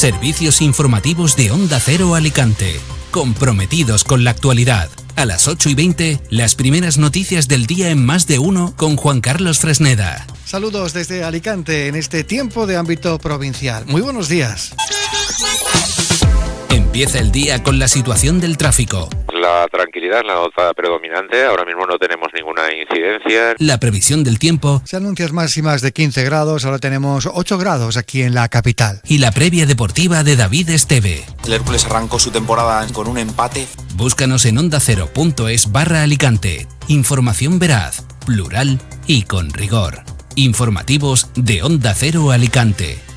Servicios informativos de Onda Cero Alicante. Comprometidos con la actualidad. A las 8:20, las primeras noticias del día en Más de Uno con Juan Carlos Fresneda. Saludos desde Alicante en este tiempo de ámbito provincial. Muy buenos días. Empieza el día con la situación del tráfico. La tranquilidad es la nota predominante. Ahora mismo no tenemos ninguna incidencia. La previsión del tiempo. Se anuncian máximas de 15 grados, ahora tenemos 8 grados aquí en la capital. Y la previa deportiva de David Esteve. El Hércules arrancó su temporada con un empate. Búscanos en ondacero.es/Alicante. Información veraz, plural y con rigor. Informativos de Onda Cero Alicante.